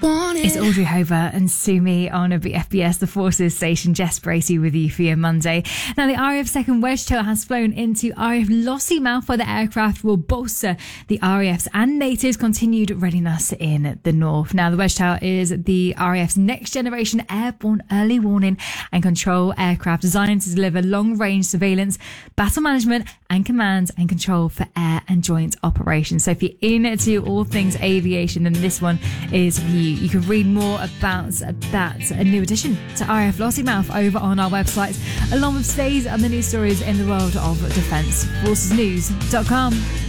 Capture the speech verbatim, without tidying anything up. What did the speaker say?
It's Audrey Hover and Sumi on F B S, the Forces Station. Jess Bracey with you for your Monday. Now, the R A F second Wedgetail has flown into R A F Lossiemouth, where the aircraft will bolster the R A F's and NATO's continued readiness in the north. Now, the Wedgetail is the R A F's next generation airborne early warning and control aircraft designed to deliver long-range surveillance, battle management and command and control for air and joint operations. So if you're into all things aviation, then this one is for you. You can read more about that, a new addition to R A F Lossiemouth, over on our website, along with today's other news stories in the world of defence. forces news dot com.